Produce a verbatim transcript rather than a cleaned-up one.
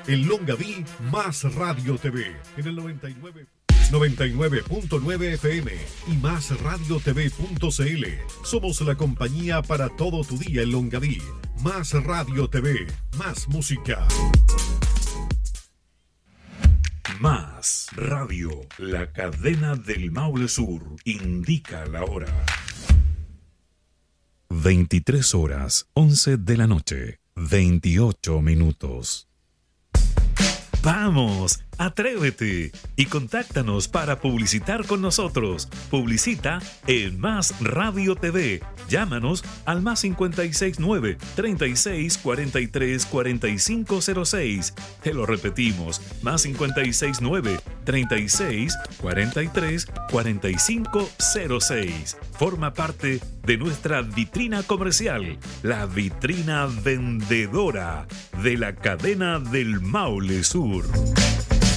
En Longaví, Más Radio T V. En el noventa y nueve punto nueve F M y más radio t v punto c l. Somos la compañía para todo tu día en Longaví. Más Radio T V, más música. Más Radio, la cadena del Maule Sur, indica la hora. veintitrés horas, once de la noche, veintiocho minutos. ¡Vamos! ¡Atrévete! Y contáctanos para publicitar con nosotros. Publicita en Más Radio T V. Llámanos al más cincuenta y seis nueve, treinta y seis, cuarenta y tres, cuarenta y cinco cero seis. Te lo repetimos, más cincuenta y seis nueve, treinta y seis, cuarenta y tres, cuarenta y cinco cero seis. Forma parte de nuestra vitrina comercial, la vitrina vendedora de la cadena del Maule Sur.